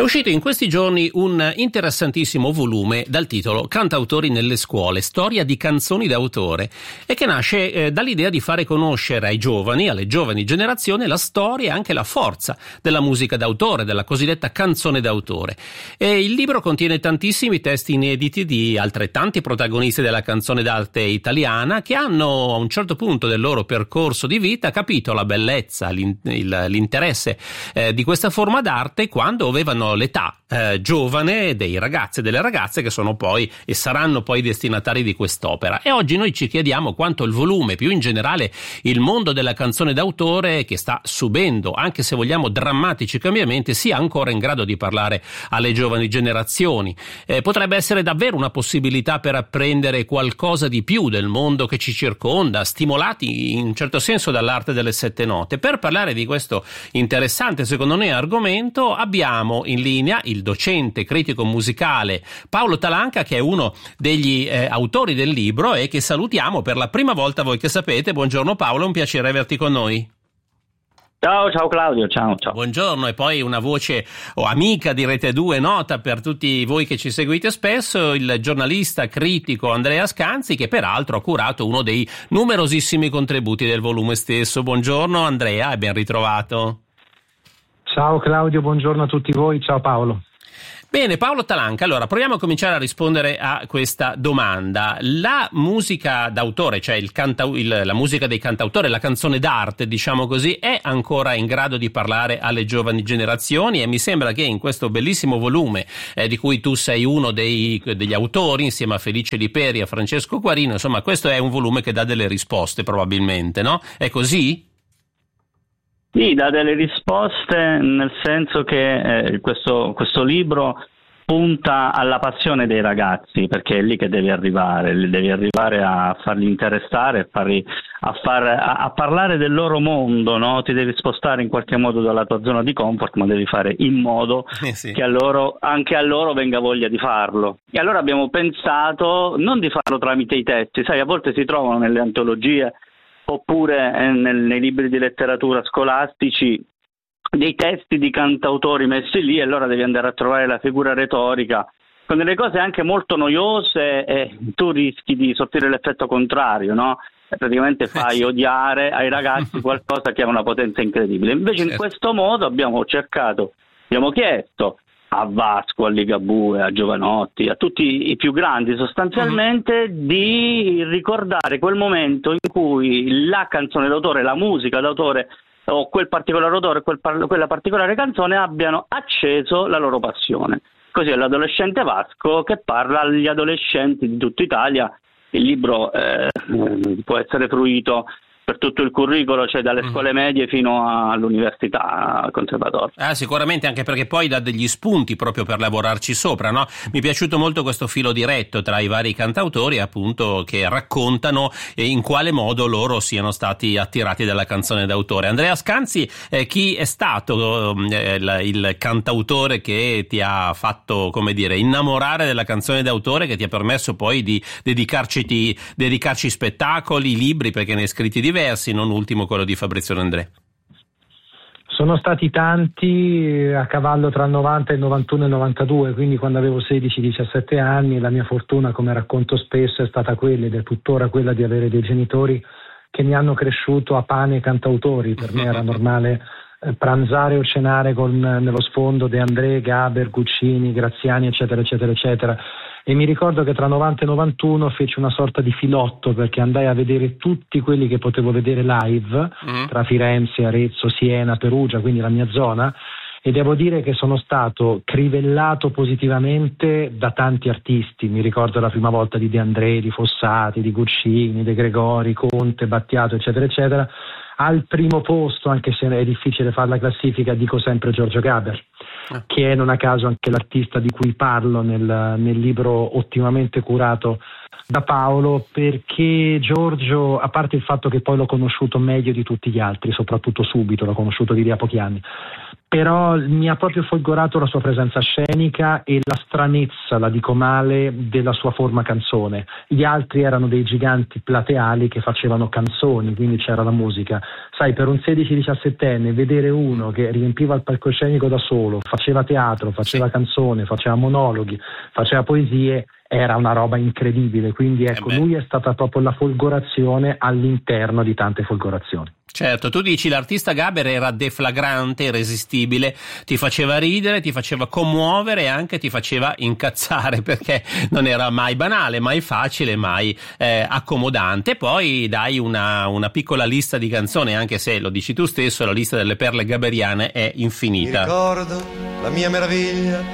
uscito in questi giorni un interessantissimo volume dal titolo Cantautori nelle scuole, storia di canzoni d'autore, e che nasce dall'idea di fare conoscere ai giovani, alle giovani generazioni, la storia e anche la forza della musica d'autore, della cosiddetta canzone d'autore. E il libro contiene tantissimi testi inediti di altrettanti protagonisti della canzone d'arte italiana che hanno a un certo punto del loro percorso di vita capito la bellezza, l'interesse di questa forma d'arte quando avevano l'età giovane dei ragazzi e delle ragazze che sono poi e saranno poi destinatari di quest'opera. E oggi noi ci chiediamo quanto il volume, più in generale il mondo della canzone d'autore, che sta subendo, anche se vogliamo, drammatici cambiamenti, sia ancora in grado di parlare alle giovani generazioni. Potrebbe essere davvero una possibilità per apprendere qualcosa di più del mondo che ci circonda, stimolati in un certo senso dall'arte delle sette note. Per parlare di questo interessante, secondo me, argomento, abbiamo in linea il docente critico musicale Paolo Talanca, che è uno degli autori del libro e che salutiamo per la prima volta, voi che sapete. Buongiorno Paolo, è un piacere averti con noi. Ciao Claudio, ciao. Buongiorno, e poi una voce amica di Rete 2, nota per tutti voi che ci seguite spesso, il giornalista critico Andrea Scanzi, che peraltro ha curato uno dei numerosissimi contributi del volume stesso. Buongiorno Andrea e ben ritrovato. Ciao Claudio, buongiorno a tutti voi, ciao Paolo. Bene, Paolo Talanca, allora proviamo a cominciare a rispondere a questa domanda. La musica d'autore, cioè la musica dei cantautori, la canzone d'arte, diciamo così, è ancora in grado di parlare alle giovani generazioni? E mi sembra che in questo bellissimo volume, di cui tu sei uno degli autori, insieme a Felice Liperi e a Francesco Quarino, insomma questo è un volume che dà delle risposte probabilmente, no? È così? Sì, dà delle risposte, nel senso che questo libro punta alla passione dei ragazzi, perché è lì che devi arrivare a farli interessare, a parlare del loro mondo, no? Ti devi spostare in qualche modo dalla tua zona di comfort, ma devi fare in modo sì, che anche a loro venga voglia di farlo. E allora abbiamo pensato non di farlo tramite i testi, sai, a volte si trovano nelle antologie oppure nei libri di letteratura scolastici dei testi di cantautori messi lì, e allora devi andare a trovare la figura retorica con delle cose anche molto noiose e tu rischi di soffrire l'effetto contrario, no? E praticamente fai odiare ai ragazzi qualcosa che ha una potenza incredibile. Invece in questo modo abbiamo chiesto a Vasco, a Ligabue, a Giovanotti, a tutti i più grandi sostanzialmente, di ricordare quel momento in cui la canzone d'autore, la musica d'autore o quel particolare autore, quella particolare canzone abbiano acceso la loro passione. Così è l'adolescente Vasco che parla agli adolescenti di tutta Italia. Il libro può essere fruito per tutto il curricolo, cioè dalle scuole medie fino all'università, al conservatorio. Sicuramente, anche perché poi dà degli spunti proprio per lavorarci sopra, no? Mi è piaciuto molto questo filo diretto tra i vari cantautori, appunto, che raccontano in quale modo loro siano stati attirati dalla canzone d'autore. Andrea Scanzi, chi è stato il cantautore che ti ha fatto, come dire, innamorare della canzone d'autore, che ti ha permesso poi di dedicarci spettacoli, libri, perché ne hai scritti diversi, non ultimo quello di Fabrizio Landré? Sono stati tanti, a cavallo tra il 90, il 91 e il 92, quindi quando avevo 16-17 anni la mia fortuna, come racconto spesso, è stata quella, ed è tuttora quella, di avere dei genitori che mi hanno cresciuto a pane cantautori. Per me era normale pranzare o cenare nello sfondo De André, Gaber, Guccini, Graziani, eccetera eccetera eccetera. E mi ricordo che tra 90 e 91 feci una sorta di filotto, perché andai a vedere tutti quelli che potevo vedere live, tra Firenze, Arezzo, Siena, Perugia, quindi la mia zona, e devo dire che sono stato crivellato positivamente da tanti artisti. Mi ricordo la prima volta di De André, di Fossati, di Guccini, De Gregori, Conte, Battiato, eccetera eccetera. Al primo posto, anche se è difficile fare la classifica, dico sempre Giorgio Gaber, che è non a caso anche l'artista di cui parlo nel libro ottimamente curato da Paolo, perché Giorgio, a parte il fatto che poi l'ho conosciuto meglio di tutti gli altri, soprattutto subito, l'ho conosciuto di lì a pochi anni, però mi ha proprio folgorato la sua presenza scenica e la stranezza, la dico male, della sua forma canzone. Gli altri erano dei giganti plateali che facevano canzoni, quindi c'era la musica. Sai, per un 16-17enne vedere uno che riempiva il palcoscenico da solo, faceva teatro, faceva canzone, faceva monologhi, faceva poesie, era una roba incredibile, quindi ecco, lui è stata proprio la folgorazione all'interno di tante folgorazioni. Certo, tu dici l'artista Gaber era deflagrante, irresistibile, ti faceva ridere, ti faceva commuovere e anche ti faceva incazzare, perché non era mai banale, mai facile, mai accomodante. Poi dai una piccola lista di canzoni, anche se lo dici tu stesso, la lista delle perle gaberiane è infinita. Mi ricordo la mia meraviglia